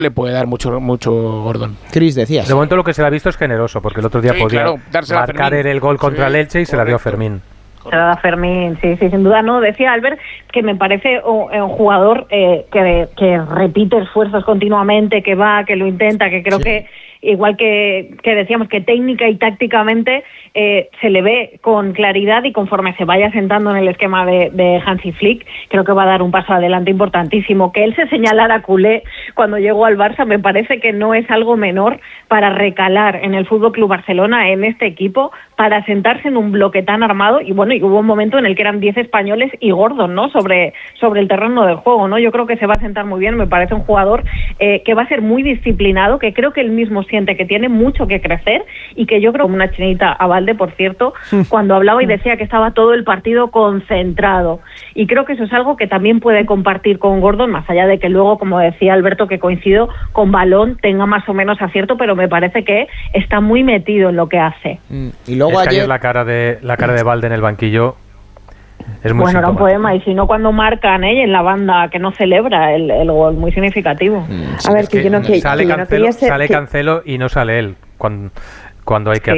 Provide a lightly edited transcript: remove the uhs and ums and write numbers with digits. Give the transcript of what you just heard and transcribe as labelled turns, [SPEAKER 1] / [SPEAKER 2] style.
[SPEAKER 1] le puede dar mucho Gordon.
[SPEAKER 2] Chris, decías.
[SPEAKER 3] De momento lo que se le ha visto es generoso, porque el otro día podía marcar el gol contra el Elche y se la dio a Fermín.
[SPEAKER 4] Se la da Fermín, sí, sin duda. No, decía Albert que me parece un jugador que repite esfuerzos continuamente, que va, que lo intenta, que creo que igual que decíamos que técnica y tácticamente se le ve con claridad, y conforme se vaya sentando en el esquema de Hansi Flick, creo que va a dar un paso adelante importantísimo. Que él se señalara a Culé cuando llegó al Barça me parece que no es algo menor para recalar en el Fútbol Club Barcelona, en este equipo, para sentarse en un bloque tan armado. Y bueno, y hubo un momento en el que eran 10 españoles y Gordon, ¿no?, sobre el terreno del juego, ¿no? Yo creo que se va a sentar muy bien. Me parece un jugador que va a ser muy disciplinado, que creo que él mismo siente que tiene mucho que crecer, y que yo creo, una chinita a Valde, por cierto, cuando hablaba y decía que estaba todo el partido concentrado, y creo que eso es algo que también puede compartir con Gordon, más allá de que luego, como decía Alberto, que coincido, con balón tenga más o menos acierto, pero me parece que está muy metido en lo que hace.
[SPEAKER 2] Y luego
[SPEAKER 3] ayer la cara de Valde en el banquillo es muy
[SPEAKER 4] era un poema, y si no, cuando marcan en la banda que no celebra el gol, muy significativo.
[SPEAKER 3] Sale Cancelo y no sale él cuando hay que